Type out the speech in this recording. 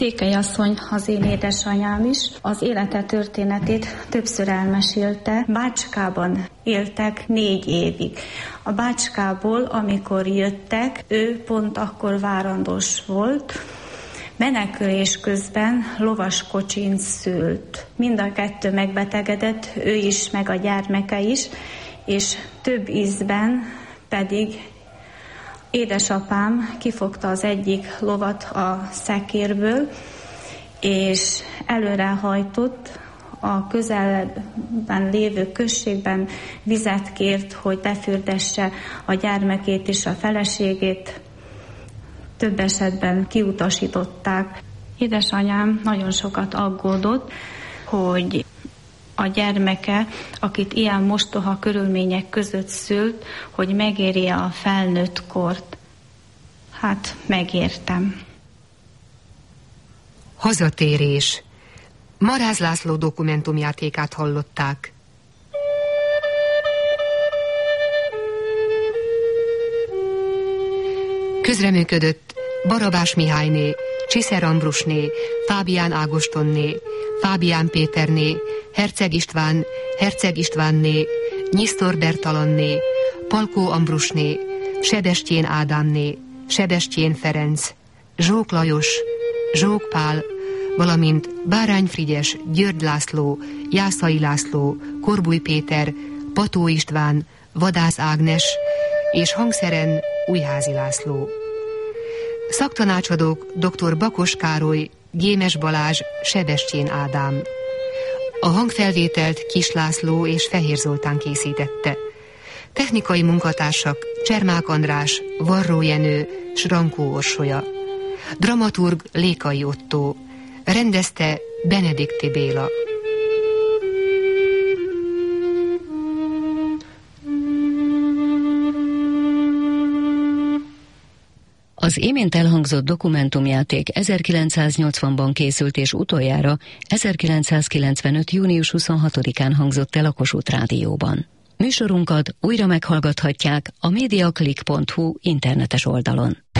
Székely asszony, az én édesanyám is, az élete történetét többször elmesélte. Bácskában éltek 4 évig. A Bácskából, amikor jöttek, ő pont akkor várandós volt. Menekülés közben lovaskocsin szült. Mind a 2 megbetegedett, ő is, meg a gyermeke is, és több ízben pedig édesapám kifogta az egyik lovat a szekérből, és előrehajtott, a közelben lévő községben vizet kért, hogy befürdesse a gyermekét és a feleségét. Több esetben kiutasították. Édesanyám nagyon sokat aggódott, hogy a gyermeke, akit ilyen mostoha körülmények között szült, hogy megérje a felnőtt kort. Hát megértem. Hazatérés. Maráz László dokumentumjátékát hallották. Közreműködött Barabás Mihályné, Csiszer Ambrusné, Fábián Ágostonné, Fábián Péterné, Herceg Istvánné, Nyisztor Bertalanné, Palkó Ambrusné, Sebestyén Ádámné, Sebestyén Ferenc, Zsók Lajos, Zsók Pál, valamint Bárány Frigyes, György László, Jászai László, Korbuly Péter, Pató István, Vadász Ágnes és hangszeren Újházi László. Szaktanácsadók dr. Bakos Károly, Gémes Balázs, Sebestyén Ádám. A hangfelvételt Kis László és Fehér Zoltán készítette. Technikai munkatársak Csermák András, Varró Jenő, Srankó Orsolya. Dramaturg Lékai Ottó. Rendezte Benedikti Béla. Az imént elhangzott dokumentumjáték 1980-ban készült és utoljára 1995. június 26-án hangzott el a Kossuth Rádióban. Műsorunkat újra meghallgathatják a mediaclick.hu internetes oldalon.